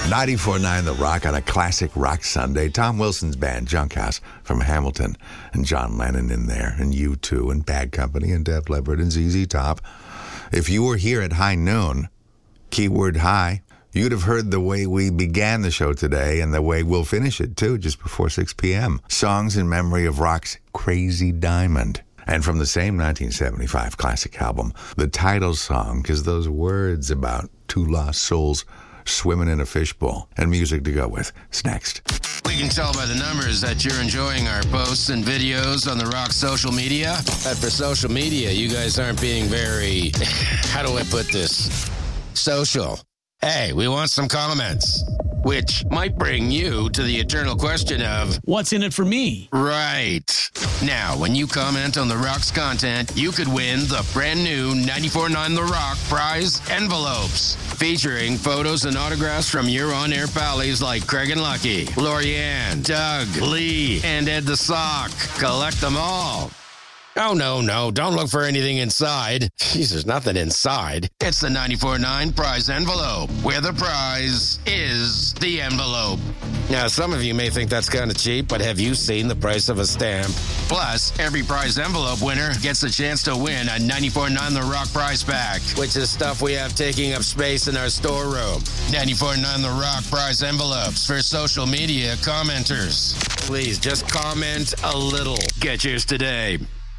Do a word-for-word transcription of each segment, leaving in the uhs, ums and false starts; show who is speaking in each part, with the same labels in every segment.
Speaker 1: ninety-four point nine The Rock on a classic rock Sunday. Tom Wilson's band, Junkhouse, from Hamilton, and John Lennon in there, and U two, and Bad Company, and Def Leppard, and Z Z Top. If you were here at high noon, keyword high, you'd have heard the way we began the show today and the way we'll finish it, too, just before six p.m. Songs in memory of rock's Crazy Diamond. And from the same nineteen seventy-five classic album, the title song, because those words about two lost souls swimming in a fishbowl, and music to go with. It's next.
Speaker 2: We can tell by the numbers that you're enjoying our posts and videos on the Rock social media. But for social media, you guys aren't being very, how do I put this? Social. Hey, we want some comments. Which might bring you to the eternal question of,
Speaker 3: what's in it for me?
Speaker 2: Right. Now, when you comment on The Rock's content, you could win the brand new ninety-four point nine The Rock prize envelopes, featuring photos and autographs from your on-air pallies like Craig and Lucky, Lorianne, Doug, Lee, and Ed the Sock. Collect them all. Oh, no, no, don't look for anything inside. Jeez, there's nothing inside. It's the ninety-four point nine prize envelope, where the prize is the envelope. Now, some of you may think that's kind of cheap, but have you seen the price of a stamp? Plus, every prize envelope winner gets a chance to win a ninety-four point nine The Rock prize pack, which is stuff we have taking up space in our storeroom. ninety-four point nine The Rock prize envelopes for social media commenters. Please, just comment a little. Get yours today.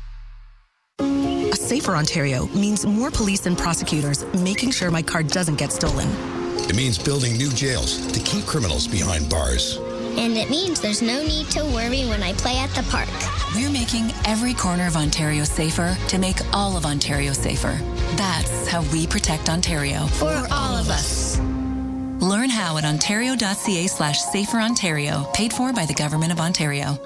Speaker 4: A safer Ontario means more police and prosecutors making sure my car doesn't get stolen.
Speaker 5: It means building new jails to keep criminals behind bars.
Speaker 6: And it means there's no need to worry when I play at the park.
Speaker 7: We're making every corner of Ontario safer to make all of Ontario safer. That's how we protect Ontario.
Speaker 6: For all of us.
Speaker 7: Learn how at ontario.ca slash safer Ontario, paid for by the Government of Ontario.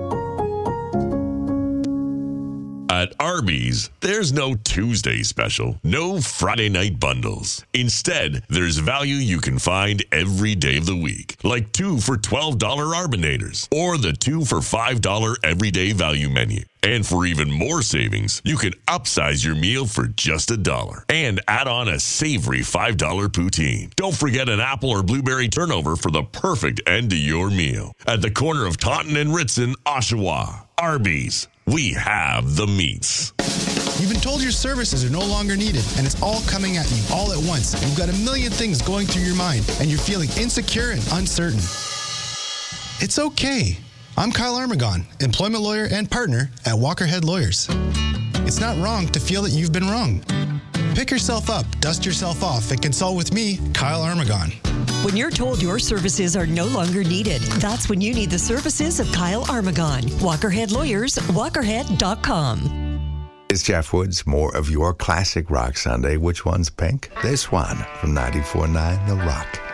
Speaker 8: At Arby's, there's no Tuesday special, no Friday night bundles. Instead, there's value you can find every day of the week, like two for twelve dollars Arbinators, or the two for five dollars everyday value menu. And for even more savings, you can upsize your meal for just a dollar and add on a savory five dollars poutine. Don't forget an apple or blueberry turnover for the perfect end to your meal. At the corner of Taunton and Ritson, Oshawa, Arby's. We have the meats.
Speaker 9: You've been told your services are no longer needed, and it's all coming at you all at once. You've got a million things going through your mind, and you're feeling insecure and uncertain. It's okay. I'm Kyle Armagon, employment lawyer and partner at Walkerhead Lawyers. It's not wrong to feel that you've been wrong. Pick yourself up, dust yourself off, and consult with me, Kyle Armagon.
Speaker 10: When you're told your services are no longer needed, that's when you need the services of Kyle Armagon. Walkerhead Lawyers, walkerhead dot com.
Speaker 1: It's Jeff Woods, more of your classic rock Sunday. Which one's pink? This one from ninety-four point nine The Rock.